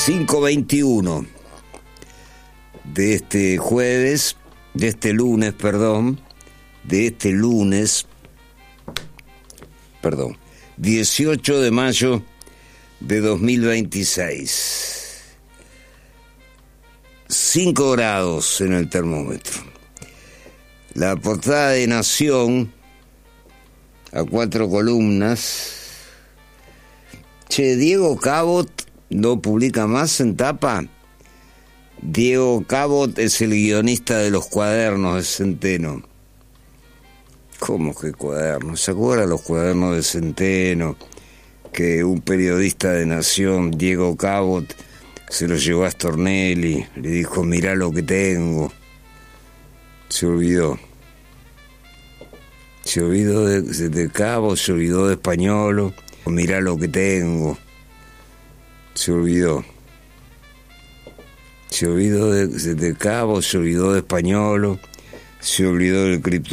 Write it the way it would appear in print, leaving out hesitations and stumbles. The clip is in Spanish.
5:21 de este jueves, de este lunes, 18 de mayo de 2026. 5 grados en el termómetro. La portada de Nación, a 4 columnas. Che, Diego Cabot no publica más en tapa. Diego Cabot es el guionista de los cuadernos de Centeno. ¿Cómo que cuadernos? ¿Se acuerdan los cuadernos de Centeno? Que un periodista de Nación, Diego Cabot, se lo llevó a Stornelli, le dijo, mirá lo que tengo. Se olvidó. Se olvidó de Cabot, se olvidó de Españolo. Mirá lo que tengo. Se olvidó. Se olvidó de Cabot, se olvidó de Españolo, se olvidó del cripto.